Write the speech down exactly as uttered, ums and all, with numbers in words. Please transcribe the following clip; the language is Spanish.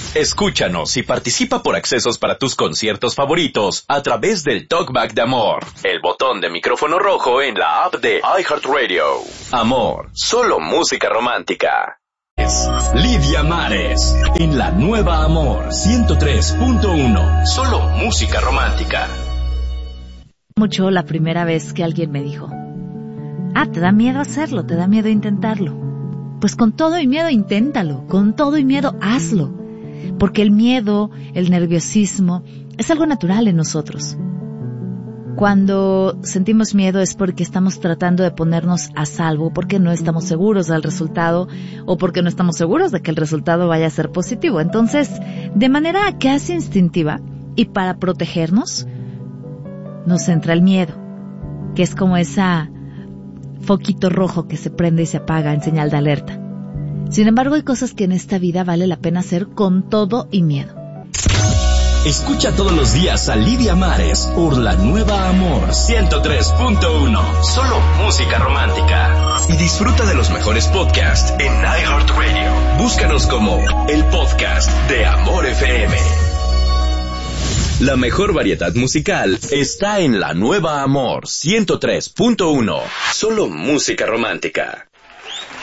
Escúchanos y participa por accesos para tus conciertos favoritos a través del Talkback de Amor, el botón de micrófono rojo en la app de iHeartRadio. Amor, solo música romántica. Lidia Mares, en la nueva Amor ciento tres punto uno, solo música romántica. Mucho la primera vez que alguien me dijo, ah, te da miedo hacerlo, te da miedo intentarlo. Pues con todo y miedo inténtalo, con todo y miedo hazlo. Porque el miedo, el nerviosismo, es algo natural en nosotros. Cuando sentimos miedo es porque estamos tratando de ponernos a salvo, porque no estamos seguros del resultado o porque no estamos seguros de que el resultado vaya a ser positivo. Entonces, de manera casi instintiva y para protegernos, nos entra el miedo, que es como esa foquito rojo que se prende y se apaga en señal de alerta. Sin embargo, hay cosas que en esta vida vale la pena hacer con todo y miedo. Escucha todos los días a Lidia Mares por la nueva Amor ciento tres punto uno, solo música romántica. Y disfruta de los mejores podcasts en iHeartRadio. Búscanos como el podcast de Amor F M. La mejor variedad musical está en la nueva Amor ciento tres punto uno, solo música romántica.